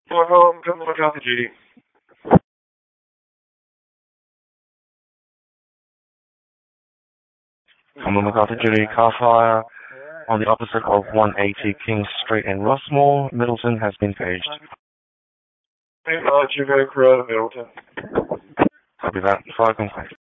Hello, come look out the GD. Come on, look out the GD. Car fire on the opposite of 180 King Street in Rossmore. Middleton has been paged. Hey, you're very creative, Middleton. Copy that. Fire complaint.